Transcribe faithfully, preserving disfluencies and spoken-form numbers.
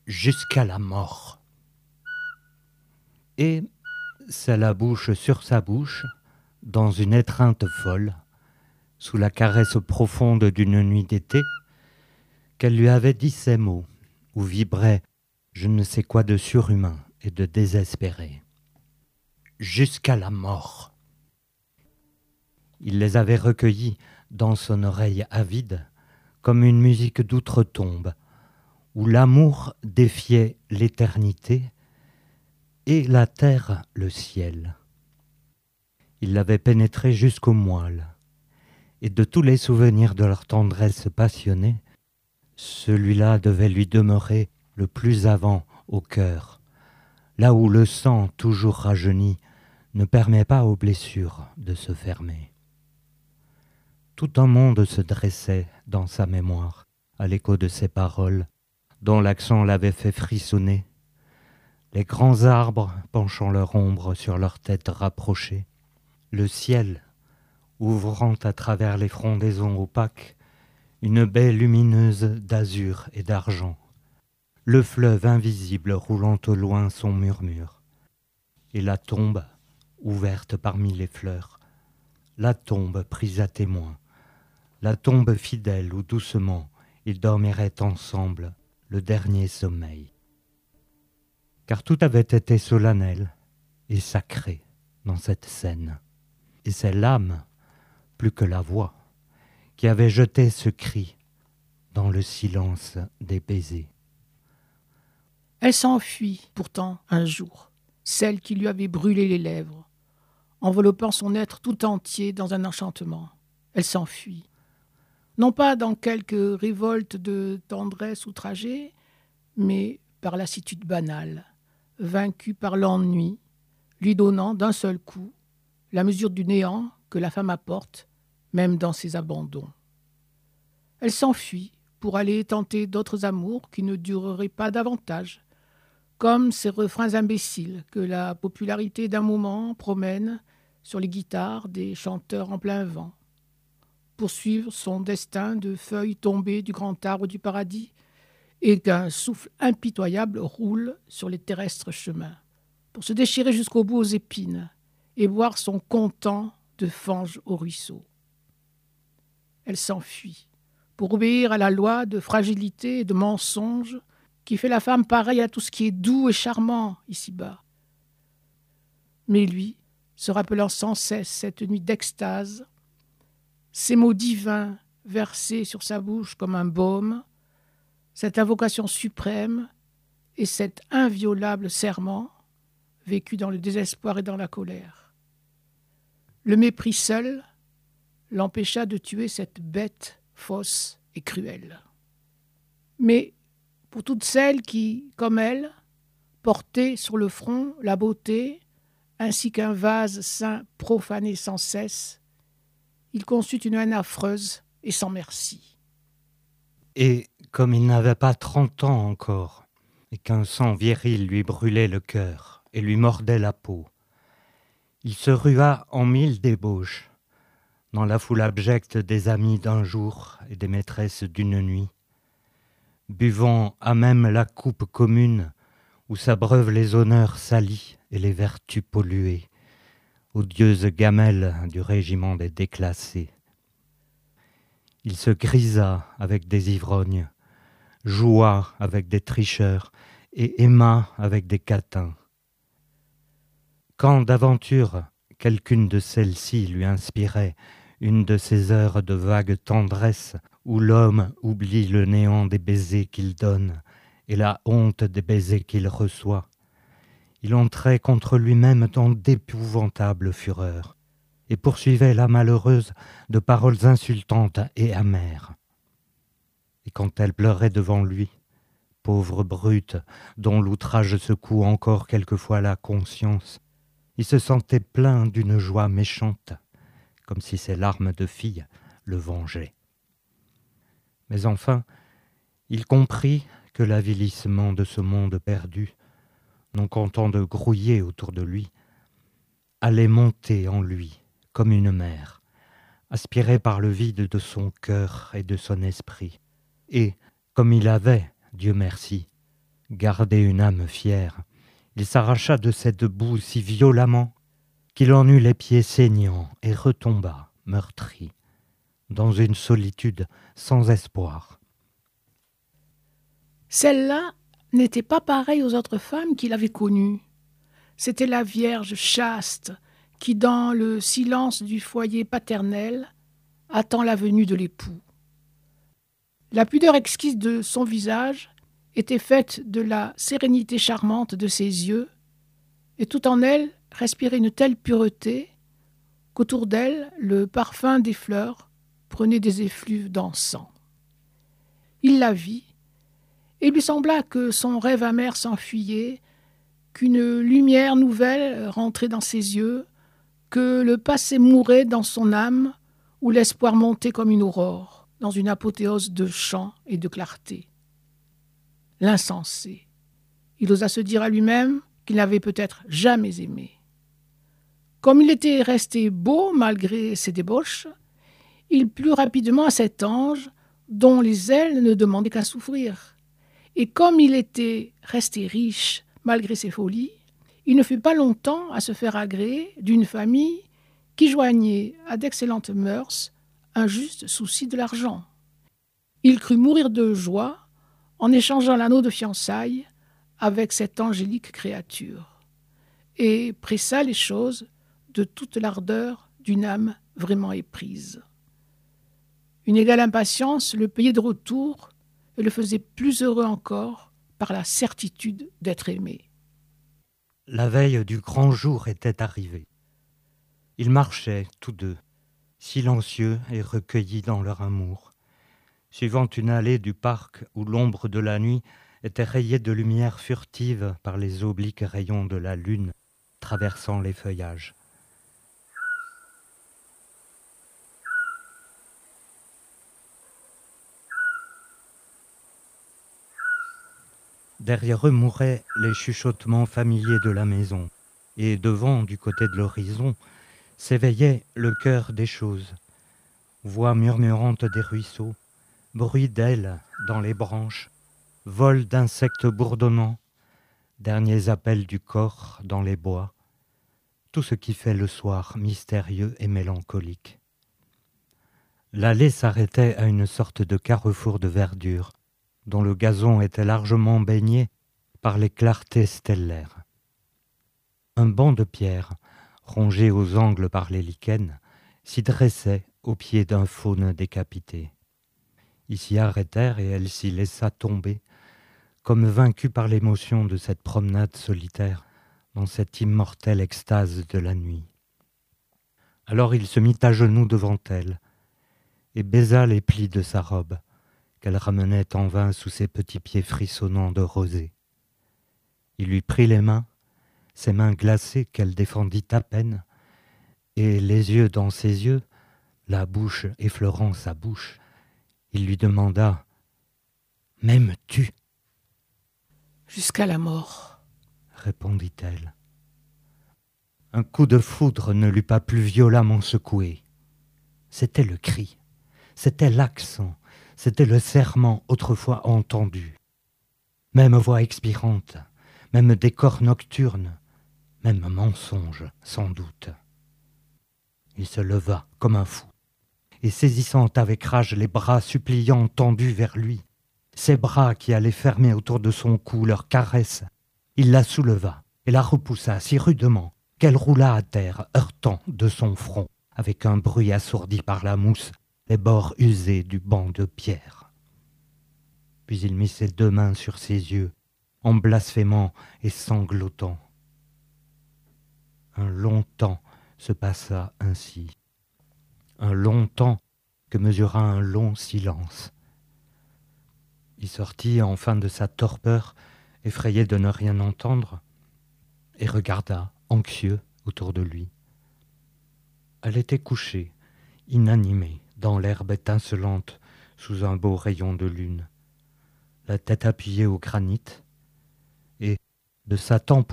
jusqu'à la mort. Et c'est la bouche sur sa bouche, dans une étreinte folle, sous la caresse profonde d'une nuit d'été, qu'elle lui avait dit ces mots, où vibrait je ne sais quoi de surhumain et de désespéré. Jusqu'à la mort. Il les avait recueillis dans son oreille avide, comme une musique d'outre-tombe, où l'amour défiait l'éternité et la terre le ciel. Il l'avait pénétré jusqu'au moelle, et de tous les souvenirs de leur tendresse passionnée, celui-là devait lui demeurer le plus avant au cœur, là où le sang toujours rajeuni ne permet pas aux blessures de se fermer. Tout un monde se dressait dans sa mémoire à l'écho de ces paroles dont l'accent l'avait fait frissonner. Les grands arbres penchant leur ombre sur leurs têtes rapprochées, le ciel ouvrant à travers les frondaisons opaques une baie lumineuse d'azur et d'argent, le fleuve invisible roulant au loin son murmure, et la tombe ouverte parmi les fleurs, la tombe prise à témoin, la tombe fidèle où doucement ils dormiraient ensemble le dernier sommeil. Car tout avait été solennel et sacré dans cette scène, et c'est l'âme, plus que la voix, qui avait jeté ce cri dans le silence des baisers. Elle s'enfuit pourtant un jour, celle qui lui avait brûlé les lèvres, enveloppant son être tout entier dans un enchantement. Elle s'enfuit, non pas dans quelque révolte de tendresse outragée, mais par lassitude banale, vaincue par l'ennui, lui donnant d'un seul coup la mesure du néant que la femme apporte, même dans ses abandons. Elle s'enfuit pour aller tenter d'autres amours qui ne dureraient pas davantage, comme ces refrains imbéciles que la popularité d'un moment promène sur les guitares des chanteurs en plein vent. Poursuivre son destin de feuilles tombées du grand arbre du paradis et qu'un souffle impitoyable roule sur les terrestres chemins, pour se déchirer jusqu'au bout aux épines et boire son content de fange au ruisseau. Elle s'enfuit pour obéir à la loi de fragilité et de mensonge qui fait la femme pareille à tout ce qui est doux et charmant ici-bas. Mais lui, se rappelant sans cesse cette nuit d'extase, ces mots divins versés sur sa bouche comme un baume, cette invocation suprême et cet inviolable serment vécu dans le désespoir et dans la colère. Le mépris seul l'empêcha de tuer cette bête fausse et cruelle. Mais pour toutes celles qui, comme elle, portaient sur le front la beauté, ainsi qu'un vase saint profané sans cesse, il conçut une haine affreuse et sans merci. Et comme il n'avait pas trente ans encore, et qu'un sang viril lui brûlait le cœur et lui mordait la peau, il se rua en mille débauches, dans la foule abjecte des amis d'un jour et des maîtresses d'une nuit, buvant à même la coupe commune où s'abreuvent les honneurs salis et les vertus polluées, odieuse gamelle du régiment des déclassés. Il se grisa avec des ivrognes, joua avec des tricheurs et aima avec des catins. Quand d'aventure quelqu'une de celles-ci lui inspirait une de ces heures de vague tendresse où l'homme oublie le néant des baisers qu'il donne et la honte des baisers qu'il reçoit, il entrait contre lui-même dans d'épouvantables fureurs et poursuivait la malheureuse de paroles insultantes et amères. Et quand elle pleurait devant lui, pauvre brute dont l'outrage secoue encore quelquefois la conscience, il se sentait plein d'une joie méchante, comme si ses larmes de fille le vengeaient. Mais enfin, il comprit que l'avilissement de ce monde perdu, non content de grouiller autour de lui, allait monter en lui comme une mer, aspiré par le vide de son cœur et de son esprit, et, comme il avait, Dieu merci, Gardait une âme fière, il s'arracha de cette boue si violemment qu'il en eut les pieds saignants et retomba, meurtri, dans une solitude sans espoir. Celle-là n'était pas pareille aux autres femmes qu'il avait connues. C'était la Vierge chaste qui, dans le silence du foyer paternel, attend la venue de l'époux. La pudeur exquise de son visage était faite de la sérénité charmante de ses yeux, et tout en elle respirait une telle pureté qu'autour d'elle le parfum des fleurs prenait des effluves d'encens. Il la vit, et il lui sembla que son rêve amer s'enfuyait, qu'une lumière nouvelle rentrait dans ses yeux, que le passé mourait dans son âme, où l'espoir montait comme une aurore, dans une apothéose de chant et de clarté. L'insensé. Il osa se dire à lui-même qu'il n'avait peut-être jamais aimé. Comme il était resté beau malgré ses débauches, il plut rapidement à cet ange dont les ailes ne demandaient qu'à souffrir. Et comme il était resté riche malgré ses folies, il ne fut pas longtemps à se faire agréer d'une famille qui joignait à d'excellentes mœurs un juste souci de l'argent. Il crut mourir de joie en échangeant l'anneau de fiançailles avec cette angélique créature, et pressa les choses de toute l'ardeur d'une âme vraiment éprise. Une égale impatience le payait de retour et le faisait plus heureux encore par la certitude d'être aimé. La veille du grand jour était arrivée. Ils marchaient tous deux, silencieux et recueillis dans leur amour, suivant une allée du parc où l'ombre de la nuit était rayée de lumière furtive par les obliques rayons de la lune traversant les feuillages. Derrière eux mouraient les chuchotements familiers de la maison, et devant, du côté de l'horizon, s'éveillait le cœur des choses, voix murmurantes des ruisseaux, bruit d'ailes dans les branches, vol d'insectes bourdonnants, derniers appels du corps dans les bois, tout ce qui fait le soir mystérieux et mélancolique. L'allée s'arrêtait à une sorte de carrefour de verdure, dont le gazon était largement baigné par les clartés stellaires. Un banc de pierre, rongé aux angles par les lichens, s'y dressait au pied d'un faune décapité. Ils s'y arrêtèrent et elle s'y laissa tomber, comme vaincue par l'émotion de cette promenade solitaire dans cette immortelle extase de la nuit. Alors il se mit à genoux devant elle et baisa les plis de sa robe, qu'elle ramenait en vain sous ses petits pieds frissonnants de rosée. Il lui prit les mains, ses mains glacées qu'elle défendit à peine, et les yeux dans ses yeux, la bouche effleurant sa bouche, il lui demanda « M'aimes-tu » ? Jusqu'à la mort, répondit-elle. Un coup de foudre ne l'eût pas plus violemment secoué. C'était le cri, c'était l'accent, c'était le serment autrefois entendu. Même voix expirante, même décor nocturne, même mensonge, sans doute. Il se leva comme un fou, et saisissant avec rage les bras suppliants tendus vers lui, ses bras qui allaient fermer autour de son cou leur caresse, il la souleva et la repoussa si rudement qu'elle roula à terre, heurtant de son front, avec un bruit assourdi par la mousse, les bords usés du banc de pierre. Puis il mit ses deux mains sur ses yeux, en blasphémant et sanglotant. Un long temps se passa ainsi, un long temps que mesura un long silence. Il sortit enfin de sa torpeur, effrayé de ne rien entendre, et regarda, anxieux, autour de lui. Elle était couchée, inanimée, dans l'herbe étincelante, sous un beau rayon de lune, la tête appuyée au granit, et de sa tempe